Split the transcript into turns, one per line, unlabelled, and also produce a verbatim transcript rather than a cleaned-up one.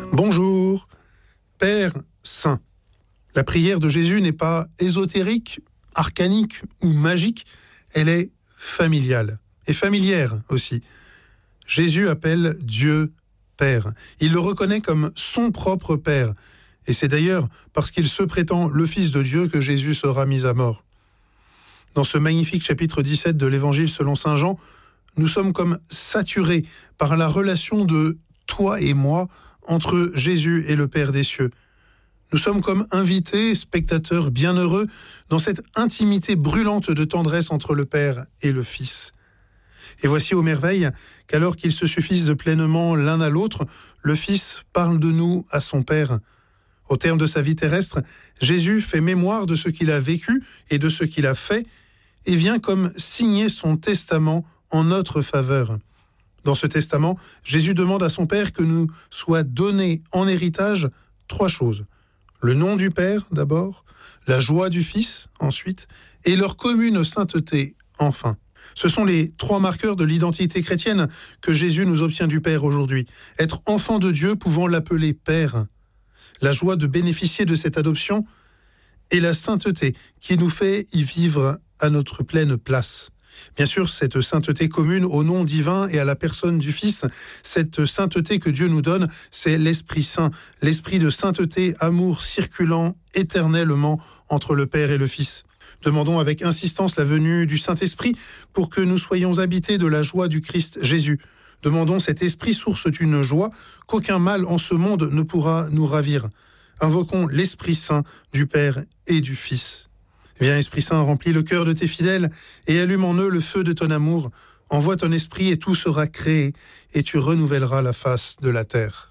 Bonjour, Père Saint. La prière de Jésus n'est pas ésotérique, arcanique ou magique, elle est familiale et familière aussi. Jésus appelle Dieu Père. Il le reconnaît comme son propre Père. Et c'est d'ailleurs parce qu'il se prétend le Fils de Dieu que Jésus sera mis à mort. Dans ce magnifique chapitre dix-sept de l'Évangile selon saint Jean, nous sommes comme saturés par la relation de toi et moi entre Jésus et le Père des cieux. Nous sommes comme invités, spectateurs bienheureux, dans cette intimité brûlante de tendresse entre le Père et le Fils. Et voici aux merveilles qu'alors qu'ils se suffisent pleinement l'un à l'autre, le Fils parle de nous à son Père. Au terme de sa vie terrestre, Jésus fait mémoire de ce qu'il a vécu et de ce qu'il a fait et vient comme signer son testament en notre faveur. Dans ce testament, Jésus demande à son Père que nous soient donnés en héritage trois choses. Le nom du Père d'abord, la joie du Fils ensuite, et leur commune sainteté enfin. Ce sont les trois marqueurs de l'identité chrétienne que Jésus nous obtient du Père aujourd'hui. Être enfant de Dieu pouvant l'appeler Père. La joie de bénéficier de cette adoption et la sainteté qui nous fait y vivre à notre pleine place. Bien sûr, cette sainteté commune au nom divin et à la personne du Fils, cette sainteté que Dieu nous donne, c'est l'Esprit Saint, l'esprit de sainteté, amour circulant éternellement entre le Père et le Fils. Demandons avec insistance la venue du Saint-Esprit pour que nous soyons habités de la joie du Christ Jésus. Demandons cet esprit source d'une joie qu'aucun mal en ce monde ne pourra nous ravir. Invoquons l'Esprit Saint du Père et du Fils. Viens, Esprit Saint, remplis le cœur de tes fidèles et allume en eux le feu de ton amour. Envoie ton esprit et tout sera créé et tu renouvelleras la face de la terre.